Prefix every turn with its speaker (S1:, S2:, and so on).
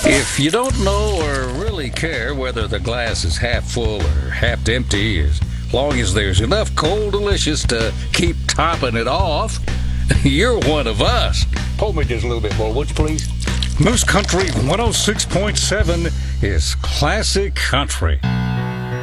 S1: If you don't know or really care whether the glass is half full or half empty, as long as there's enough cold delicious to keep topping it off, you're one of us. Hold me just a little bit more, would you please? Moose Country 106.7 is classic country.